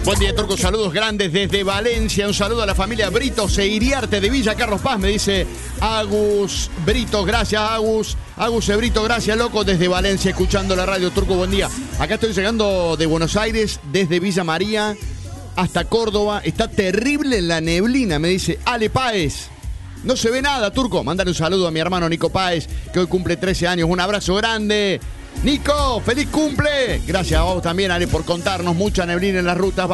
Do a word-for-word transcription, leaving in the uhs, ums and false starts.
Buen día, Turco. Saludos grandes desde Valencia. Un saludo a la familia Brito Seiriarte de Villa Carlos Paz, me dice Agus Brito. Gracias, Agus. Agus Brito, gracias, loco, desde Valencia, escuchando la radio, Turco. Buen día. Acá estoy llegando de Buenos Aires, desde Villa María hasta Córdoba. Está terrible la neblina, me dice Ale Páez. No se ve nada, Turco. Mándale un saludo a mi hermano Nico Páez, que hoy cumple trece años. Un abrazo grande. Nico, feliz cumple. Gracias a vos también, Ale, por contarnos. Mucha neblina en las rutas.